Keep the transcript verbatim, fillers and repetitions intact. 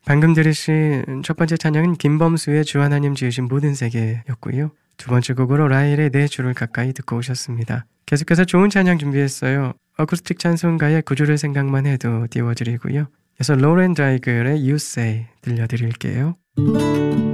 방금 들으신 첫 번째 찬양은 김범수의 주 하나님 지으신 모든 세계였고요. 두 번째 곡으로 라일의 내 주를 가까이 듣고 오셨습니다. 계속해서 좋은 찬양 준비했어요. 어쿠스틱 찬송가의 구주를 생각만 해도 띄워드리고요. 그래서 로렌 드라이글의 You Say 들려드릴게요.